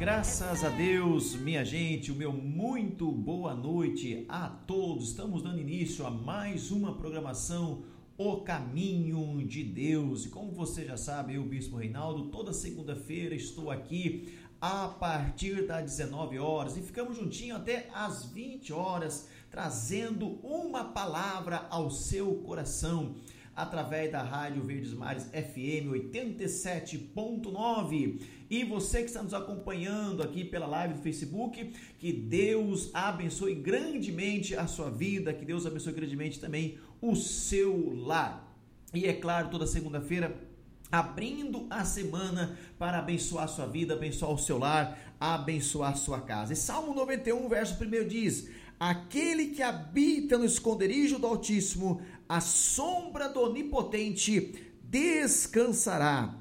Graças a Deus, minha gente, o meu muito boa noite a todos. Estamos dando início a mais uma programação O Caminho de Deus. E como você já sabe, eu, Bispo Reinaldo, toda segunda-feira estou aqui a partir das 19 horas e ficamos juntinho até às 20 horas, trazendo uma palavra ao seu coração, através da Rádio Verdes Mares FM 87.9. E você que está nos acompanhando aqui pela live do Facebook, que Deus abençoe grandemente a sua vida, que Deus abençoe grandemente também o seu lar. E é claro, toda segunda-feira, abrindo a semana para abençoar a sua vida, abençoar o seu lar, abençoar a sua casa. E Salmo 91, verso 1 diz: aquele que habita no esconderijo do Altíssimo, à sombra do Onipotente, descansará.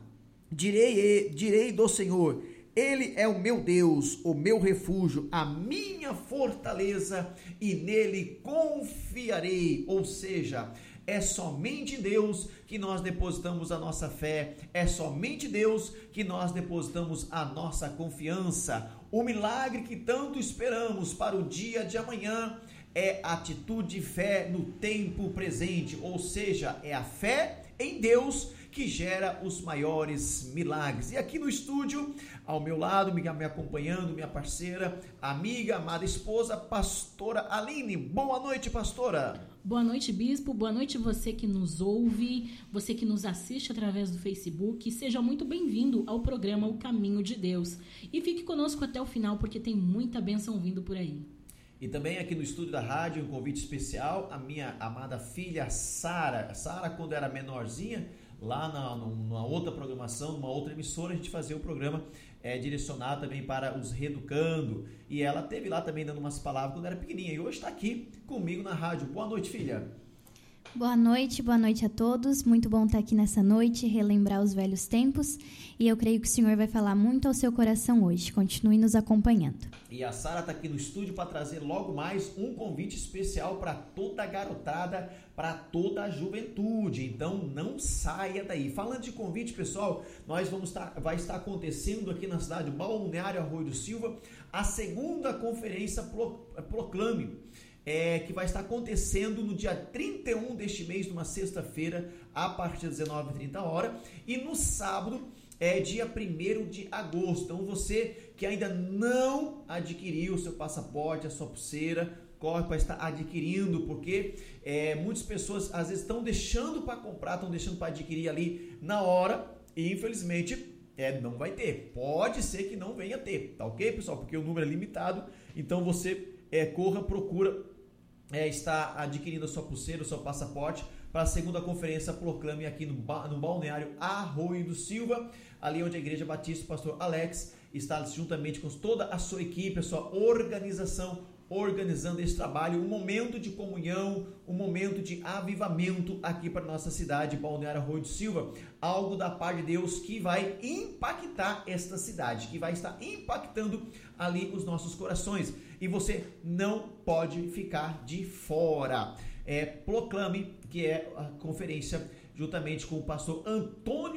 Direi do Senhor, Ele é o meu Deus, o meu refúgio, a minha fortaleza, e nele confiarei. Ou seja, é somente em Deus que nós depositamos a nossa fé, é somente em Deus que nós depositamos a nossa confiança. O milagre que tanto esperamos para o dia de amanhã é atitude de fé no tempo presente, ou seja, é a fé em Deus que gera os maiores milagres. E aqui no estúdio, ao meu lado, me acompanhando, minha parceira, amiga, amada esposa, pastora Aline. Boa noite, pastora. Boa noite, bispo. Boa noite você que nos ouve, você que nos assiste através do Facebook. Seja muito bem-vindo ao programa O Caminho de Deus. E fique conosco até o final, porque tem muita bênção vindo por aí. E também aqui no estúdio da rádio, um convite especial, a minha amada filha Sara. Sara, quando era menorzinha, lá numa outra programação, numa outra emissora, a gente fazia o programa direcionado também para os reeducando. E ela teve lá também dando umas palavras quando era pequenininha. E hoje está aqui comigo na rádio. Boa noite, filha. Boa noite a todos. Muito bom estar aqui nessa noite, relembrar os velhos tempos. E eu creio que o Senhor vai falar muito ao seu coração hoje. Continue nos acompanhando. E a Sara está aqui no estúdio para trazer logo mais um convite especial para toda a garotada, para toda a juventude. Então não saia daí. Falando de convite, pessoal, vai estar acontecendo aqui na cidade de Balneário Arroio do Silva a segunda conferência Proclame. Que vai estar acontecendo no dia 31 deste mês, numa sexta-feira, a partir das 19h30, e no sábado, dia 1º de agosto. Então você que ainda não adquiriu o seu passaporte, a sua pulseira, corre para estar adquirindo, porque muitas pessoas às vezes estão deixando para comprar, estão deixando para adquirir ali na hora, e infelizmente não vai ter. Pode ser que não venha ter, tá ok, pessoal? Porque o número é limitado, então você corra, procura está adquirindo a sua pulseira, o seu passaporte para a segunda conferência Proclame aqui no Balneário Arroio do Silva, ali onde a Igreja Batista, o pastor Alex, está juntamente com toda a sua equipe, a sua organização, organizando esse trabalho, um momento de comunhão, um momento de avivamento aqui para nossa cidade, Balneário Arroio do Silva, algo da parte de Deus que vai impactar esta cidade, que vai estar impactando ali os nossos corações, e você não pode ficar de fora. Proclame, que é a conferência juntamente com o pastor Antônio